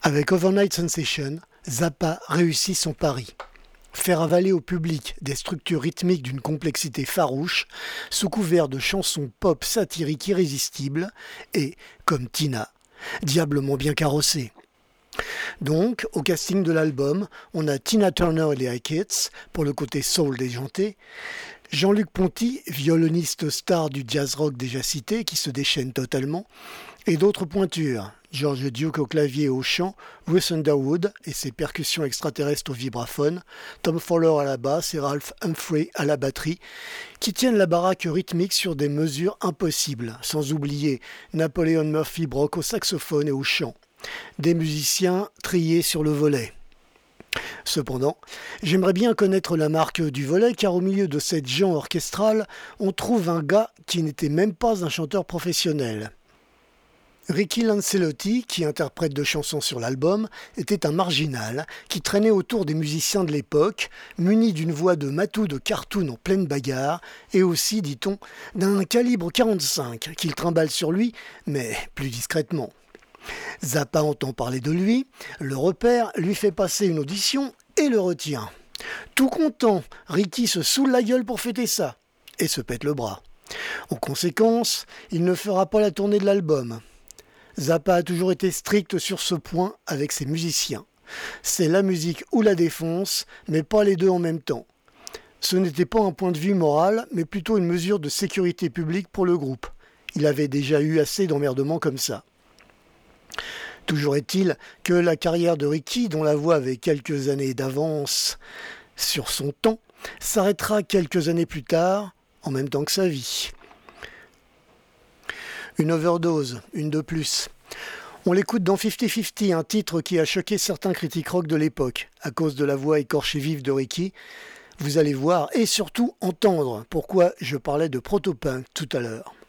Avec Overnight Sensation, Zappa réussit son pari. Faire avaler au public des structures rythmiques d'une complexité farouche, sous couvert de chansons pop satiriques irrésistibles et, comme Tina, diablement bien carrossées. Donc, au casting de l'album, on a Tina Turner et les Hi-Kids pour le côté soul déjanté, Jean-Luc Ponty, violoniste star du jazz rock déjà cité, qui se déchaîne totalement, et d'autres pointures, George Duke au clavier et au chant, Ruth Underwood et ses percussions extraterrestres au vibraphone, Tom Fowler à la basse et Ralph Humphrey à la batterie, qui tiennent la baraque rythmique sur des mesures impossibles, sans oublier Napoleon Murphy Brock au saxophone et au chant. Des musiciens triés sur le volet. Cependant, j'aimerais bien connaître la marque du volet car au milieu de cette gent orchestrale, on trouve un gars qui n'était même pas un chanteur professionnel. Ricky Lancelotti, qui interprète deux chansons sur l'album, était un marginal qui traînait autour des musiciens de l'époque, muni d'une voix de matou de cartoon en pleine bagarre et aussi, dit-on, d'un calibre 45 qu'il trimballe sur lui, mais plus discrètement. Zappa entend parler de lui, le repère, lui fait passer une audition et le retient. Tout content, Ricky se saoule la gueule pour fêter ça et se pète le bras. En conséquence, il ne fera pas la tournée de l'album. Zappa a toujours été strict sur ce point avec ses musiciens. C'est la musique ou la défonce, mais pas les deux en même temps. Ce n'était pas un point de vue moral, mais plutôt une mesure de sécurité publique pour le groupe. Il avait déjà eu assez d'emmerdements comme ça. Toujours est-il que la carrière de Ricky, dont la voix avait quelques années d'avance sur son temps, s'arrêtera quelques années plus tard, en même temps que sa vie. Une overdose, une de plus. On l'écoute dans 50-50, un titre qui a choqué certains critiques rock de l'époque, à cause de la voix écorchée vive de Ricky. Vous allez voir et surtout entendre pourquoi je parlais de proto-punk tout à l'heure.